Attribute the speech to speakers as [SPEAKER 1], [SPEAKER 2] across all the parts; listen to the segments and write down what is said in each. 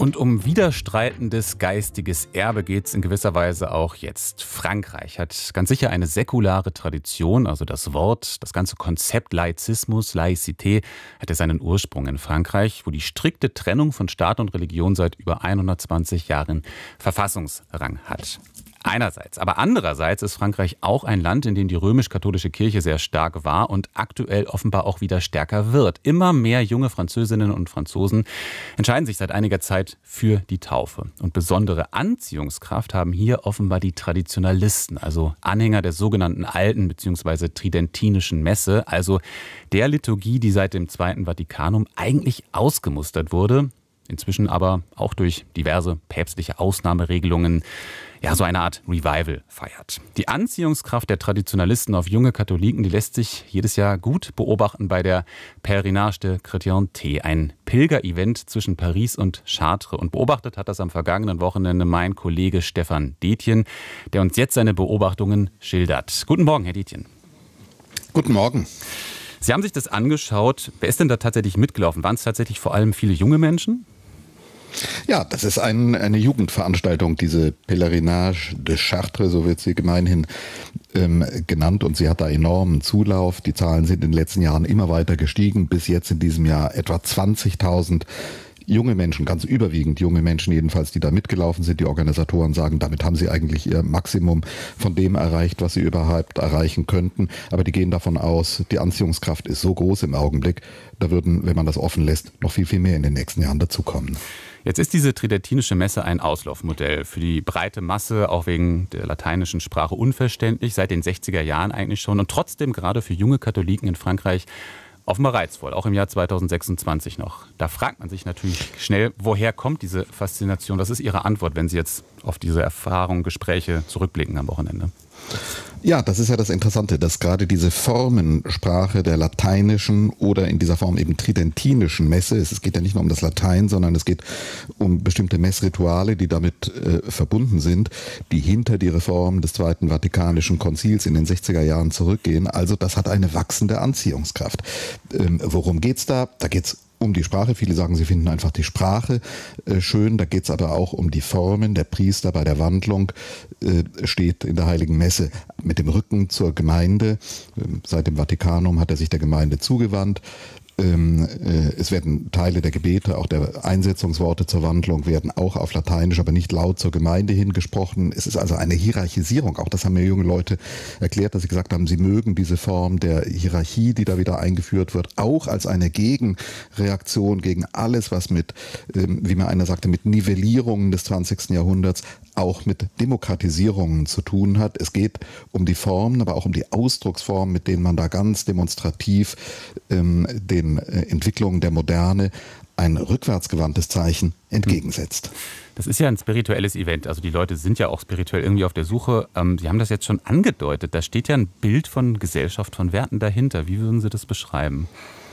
[SPEAKER 1] Und um widerstreitendes geistiges Erbe geht es in gewisser Weise auch jetzt. Frankreich hat ganz sicher eine säkulare Tradition, also das Wort, das ganze Konzept Laizismus, Laïcité, hatte seinen Ursprung in Frankreich, wo die strikte Trennung von Staat und Religion seit über 120 Jahren Verfassungsrang hat. Einerseits. Aber andererseits ist Frankreich auch ein Land, in dem die römisch-katholische Kirche sehr stark war und aktuell offenbar auch wieder stärker wird. Immer mehr junge Französinnen und Franzosen entscheiden sich seit einiger Zeit für die Taufe. Und besondere Anziehungskraft haben hier offenbar die Traditionalisten, also Anhänger der sogenannten alten bzw. tridentinischen Messe, also der Liturgie, die seit dem Zweiten Vatikanum eigentlich ausgemustert wurde, inzwischen aber auch durch diverse päpstliche Ausnahmeregelungen so eine Art Revival feiert. Die Anziehungskraft der Traditionalisten auf junge Katholiken, die lässt sich jedes Jahr gut beobachten bei der Pèlerinage de Chrétienté, ein Pilgerevent zwischen Paris und Chartres. Und beobachtet hat das am vergangenen Wochenende mein Kollege Stefan Detjen, der uns jetzt seine Beobachtungen schildert. Guten Morgen, Herr Detjen.
[SPEAKER 2] Guten Morgen.
[SPEAKER 1] Sie haben sich das angeschaut. Wer ist denn da tatsächlich mitgelaufen? Waren es tatsächlich vor allem viele junge Menschen?
[SPEAKER 2] Ja, das ist eine Jugendveranstaltung, diese Pèlerinage de Chartres, so wird sie gemeinhin genannt, und sie hat da enormen Zulauf. Die Zahlen sind in den letzten Jahren immer weiter gestiegen, bis jetzt in diesem Jahr etwa 20.000 junge Menschen, ganz überwiegend junge Menschen jedenfalls, die da mitgelaufen sind. Die Organisatoren sagen, damit haben sie eigentlich ihr Maximum von dem erreicht, was sie überhaupt erreichen könnten. Aber die gehen davon aus, die Anziehungskraft ist so groß im Augenblick, da würden, wenn man das offen lässt, noch viel, viel mehr in den nächsten Jahren dazukommen.
[SPEAKER 1] Jetzt ist diese tridentinische Messe ein Auslaufmodell für die breite Masse, auch wegen der lateinischen Sprache unverständlich, seit den 60er Jahren eigentlich schon, und trotzdem gerade für junge Katholiken in Frankreich offenbar reizvoll, auch im Jahr 2026 noch. Da fragt man sich natürlich schnell, woher kommt diese Faszination? Was ist Ihre Antwort, wenn Sie jetzt auf diese Erfahrungen, Gespräche zurückblicken am Wochenende?
[SPEAKER 2] Ja, das ist ja das Interessante, dass gerade diese Formensprache der lateinischen oder in dieser Form eben tridentinischen Messe, es geht ja nicht nur um das Latein, sondern es geht um bestimmte Messrituale, die damit verbunden sind, die hinter die Reform des Zweiten Vatikanischen Konzils in den 60er Jahren zurückgehen. Also das hat eine wachsende Anziehungskraft. Worum geht's da? Da geht's um die Sprache. Viele sagen, sie finden einfach die Sprache schön. Da geht es aber auch um die Formen. Der Priester bei der Wandlung steht in der Heiligen Messe mit dem Rücken zur Gemeinde. Seit dem Vatikanum hat er sich der Gemeinde zugewandt. Es werden Teile der Gebete, auch der Einsetzungsworte zur Wandlung werden auch auf Lateinisch, aber nicht laut zur Gemeinde hingesprochen. Es ist also eine Hierarchisierung. Auch das haben mir junge Leute erklärt, dass sie gesagt haben, sie mögen diese Form der Hierarchie, die da wieder eingeführt wird, auch als eine Gegenreaktion gegen alles, was mit, wie mir einer sagte, mit Nivellierungen des 20. Jahrhunderts, auch mit Demokratisierungen zu tun hat. Es geht um die Formen, aber auch um die Ausdrucksformen, mit denen man da ganz demonstrativ den Entwicklungen der Moderne ein rückwärtsgewandtes Zeichen entgegensetzt.
[SPEAKER 1] Das ist ja ein spirituelles Event, also die Leute sind ja auch spirituell irgendwie auf der Suche. Sie haben das jetzt schon angedeutet, da steht ja ein Bild von Gesellschaft, von Werten dahinter. Wie würden Sie das beschreiben?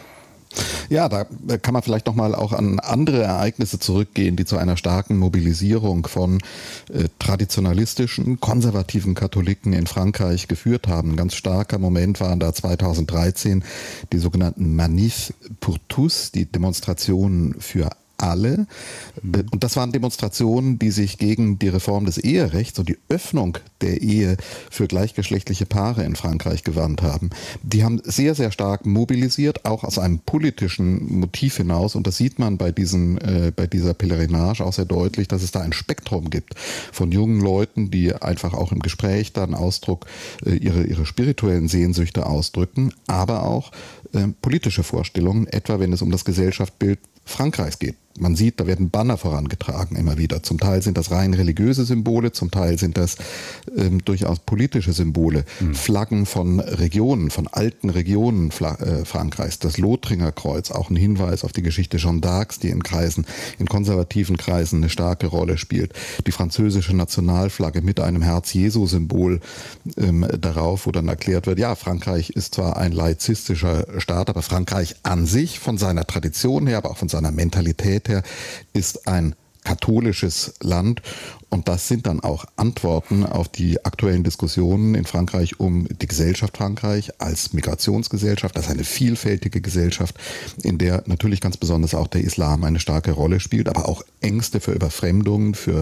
[SPEAKER 2] Ja, da kann man vielleicht nochmal auch an andere Ereignisse zurückgehen, die zu einer starken Mobilisierung von traditionalistischen, konservativen Katholiken in Frankreich geführt haben. Ein ganz starker Moment waren da 2013 die sogenannten Manifs pour tous, die Demonstrationen für alle. Und das waren Demonstrationen, die sich gegen die Reform des Eherechts und die Öffnung der Ehe für gleichgeschlechtliche Paare in Frankreich gewandt haben. Die haben sehr, sehr stark mobilisiert, auch aus einem politischen Motiv hinaus. Und das sieht man bei dieser Pèlerinage auch sehr deutlich, dass es da ein Spektrum gibt von jungen Leuten, die einfach auch im Gespräch dann Ausdruck ihre spirituellen Sehnsüchte ausdrücken, aber auch politische Vorstellungen, etwa wenn es um das Gesellschaftsbild Frankreichs geht. Man sieht, da werden Banner vorangetragen immer wieder. Zum Teil sind das rein religiöse Symbole, zum Teil sind das durchaus politische Symbole. Flaggen von Regionen, von alten Regionen Frankreichs. Das Lothringer Kreuz, auch ein Hinweis auf die Geschichte Jeanne d'Arcs, die in konservativen Kreisen eine starke Rolle spielt. Die französische Nationalflagge mit einem Herz-Jesu-Symbol darauf, wo dann erklärt wird, ja, Frankreich ist zwar ein laizistischer Staat, aber Frankreich an sich von seiner Tradition her, aber auch von seiner Mentalität her, ist ein katholisches Land. Und das sind dann auch Antworten auf die aktuellen Diskussionen in Frankreich um die Gesellschaft Frankreich als Migrationsgesellschaft, als eine vielfältige Gesellschaft, in der natürlich ganz besonders auch der Islam eine starke Rolle spielt, aber auch Ängste für Überfremdung, vor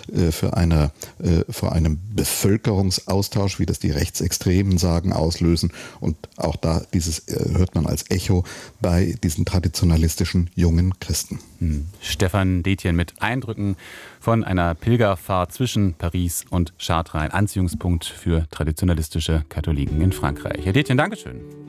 [SPEAKER 2] einem Bevölkerungsaustausch, wie das die Rechtsextremen sagen, auslösen. Und auch da hört man als Echo bei diesen traditionalistischen jungen Christen.
[SPEAKER 1] Stefan Detjen mit Eindrücken von einer Pilgerfahrt zwischen Paris und Chartres, ein Anziehungspunkt für traditionalistische Katholiken in Frankreich. Herr Detjen, Dankeschön.